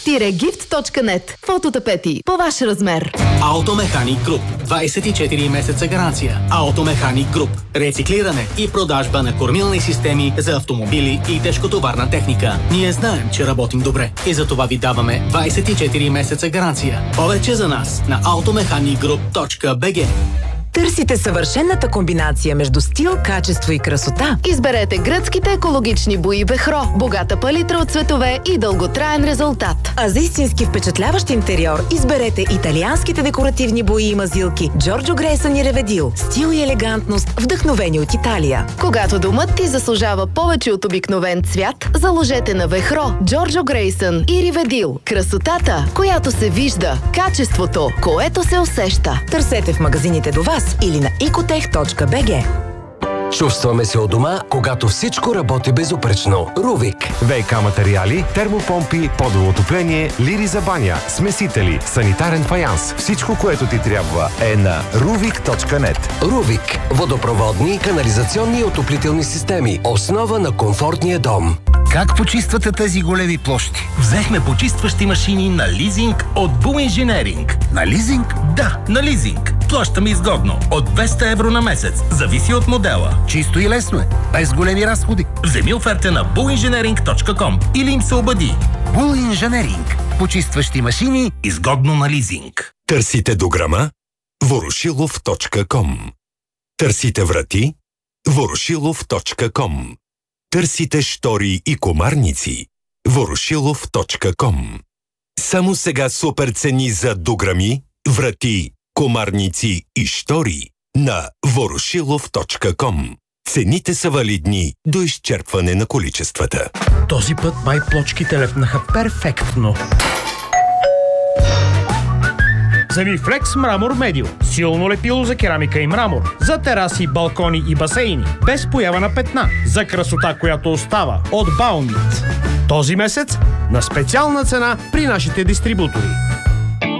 Gift.net. Фототапети по ваш размер. Автомеханик Груп. 24 месеца гаранция. Автомеханик Груп. Рециклиране и продажба на кормилни системи за автомобили и тежкотоварна техника. Ние знаем, че работим добре и за това ви даваме 24 месеца гаранция. Повече за нас на automechanicgroup.bg. Търсите съвършената комбинация между стил, качество и красота? Изберете гръцките екологични бои Вехро. Богата палитра от цветове и дълготраен резултат. А за истински впечатляващ интериор изберете италианските декоративни бои и мазилки Джорджо Грейсън и Реведил. Стил и елегантност, вдъхновени от Италия. Когато домът ти заслужава повече от обикновен цвят, заложете на Вехро, Джорджо Грейсън и Реведил. Красотата, която се вижда. Качеството, което се усеща. Търсете в магазините до вас или на ecotech.bg. Чувстваме се у дома, когато всичко работи безупречно. Рувик. ВиК материали, термопомпи, подово отопление, лири за баня, смесители, санитарен фаянс. Всичко, което ти трябва е на ruvik.net. Рувик. Водопроводни, канализационни и отоплителни системи. Основа на комфортния дом. Как почиствате тези големи площи? Взехме почистващи машини на лизинг от Bull Engineering. На лизинг? Да, на лизинг. Плащаме изгодно. От 200 евро на месец. Зависи от модела. Чисто и лесно е. Без големи разходи. Вземи оферта на bullengineering.com или им се обади. Bull Engineering. Почистващи машини изгодно на лизинг. Търсите дограма? Ворошилов.com. Търсите врати? Ворошилов.com. Търсите штори и комарници? Ворошилов.com. Само сега супер цени за дограми, врати, комарници и штори на Ворошилов.com. Цените са валидни до изчерпване на количествата. Този път май плочките лепнаха перфектно. Замифлекс Мрамор Медио. Силно лепило за керамика и мрамор. За тераси, балкони и басейни. Без поява на петна. За красота, която остава. От Баумит. Този месец на специална цена при нашите дистрибутори.